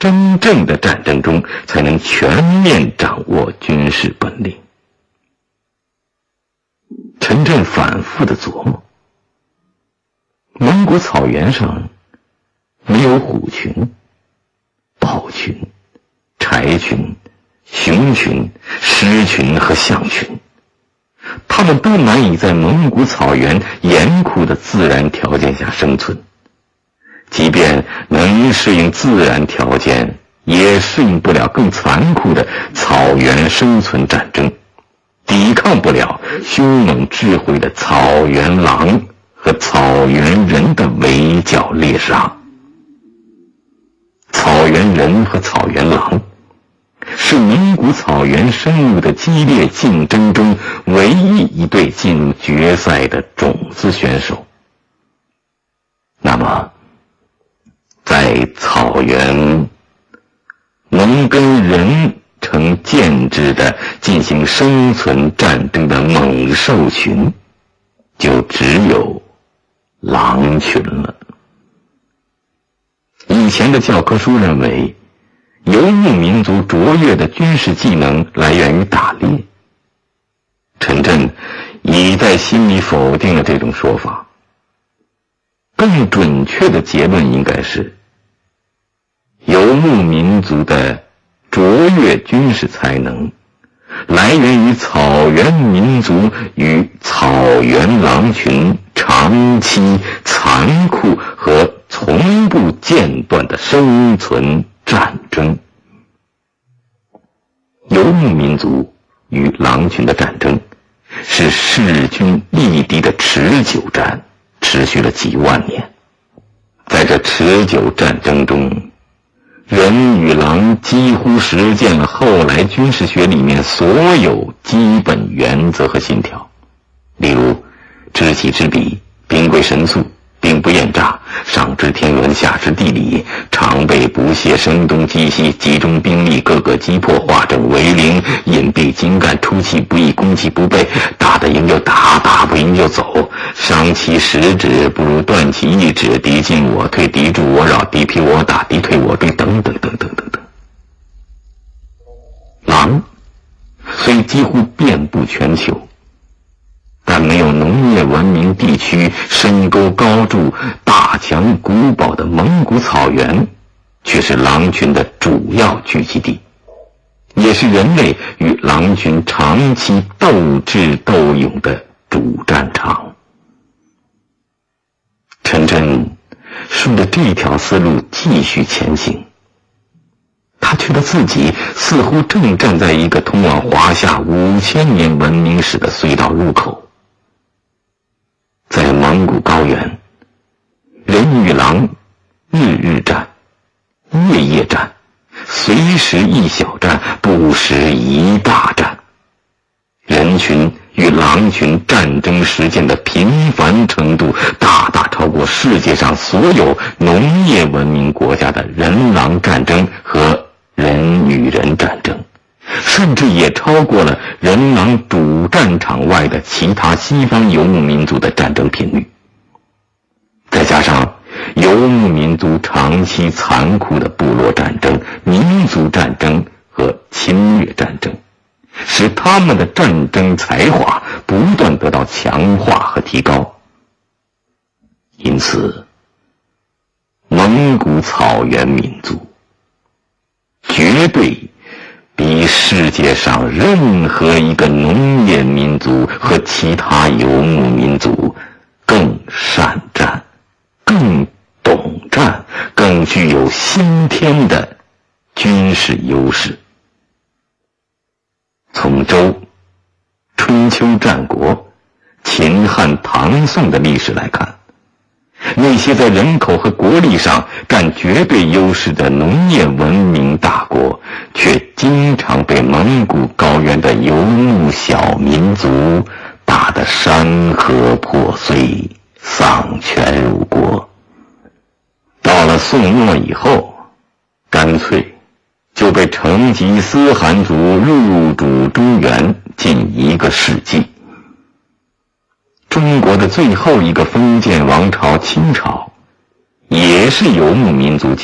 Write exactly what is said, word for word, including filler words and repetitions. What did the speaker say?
真正的战争中才能全面掌握军事本领。陈震反复地琢磨，蒙古草原上没有虎群、豹群、柴群、熊群、狮群和象群，它们都难以在蒙古草原严酷的自然条件下生存，即便能适应自然条件，也适应不了更残酷的草原生存战争，抵抗不了凶猛智慧的草原狼和草原人的围剿猎杀。草原人和草原狼是蒙古草原生物的激烈竞争中唯一一对进入决赛的种子选手。那么在草原能跟人成建制的进行生存战争的猛兽群，就只有狼群了。以前的教科书认为，游牧民族卓越的军事技能来源于打猎。陈震已在心里否定了这种说法。更准确的结论应该是，游牧民族的卓越军事才能来源于草原民族与草原狼群长期残酷和从不间断的生存战争。游牧民族与狼群的战争是势均力敌的持久战，持续了几万年。在这持久战争中，人与狼几乎实践了后来军事学里面所有基本原则和信条，例如知己知彼，兵贵神速，兵不厌诈，上知天文下知地理，常备不懈，声东击西，集中兵力，各个击破，化整为零，隐蔽精干，出其不意，攻其不备，打得赢就打，打不赢就走，伤其十指不如断其一指，敌进我退，敌驻我扰，敌疲我打，敌退我追，等等等等等等。狼虽几乎遍布全球，但没有农业文明地区深沟高筑、大强古堡的蒙古草原，却是狼群的主要聚集地，也是人类与狼群长期斗智斗勇的主战场。陈震顺着这条思路继续前行，他觉得自己似乎正站在一个通往华夏五千年文明史的隧道入口。在蒙古高原，人与狼日日战，夜夜战，随时一小战，不时一大战。人群与狼群战争实践的频繁程度，大大超过世界上所有农业文明国家的人狼战争和人与人战争，甚至也超过了人狼主战场外的其他西方游牧民族的战争频率。再加上游牧民族长期残酷的部落战争、民族战争和侵略战争，使他们的战争才华不断得到强化和提高。因此，蒙古草原民族绝对比世界上任何一个农业民族和其他游牧民族更善战，更懂战，更具有先天的军事优势。从周、春秋战国、秦汉唐宋的历史来看，那些在人口和国力上占绝对优势的农业文明大国，却经常被蒙古高原的游牧小民族打得山河破碎，丧权辱国。到了宋末以后，干脆就被成吉思汗族入主中原近一个世纪。中国的最后一个封建王朝清朝，也是游牧民族